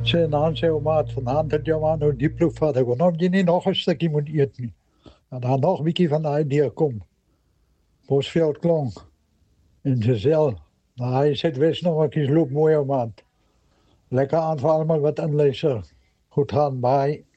En dan zei oma, vanavond het jou maar nou die ploeg verder gaan. Nou, je niet nog een stukje moet eten. En dan nog een beetje van de idee komt. Bosveld klonk. In Gezel. Nou, hij zit wist nog een keer loop mooi om aan. Lekker aan voor allemaal wat inlezen. Goed gaan bij.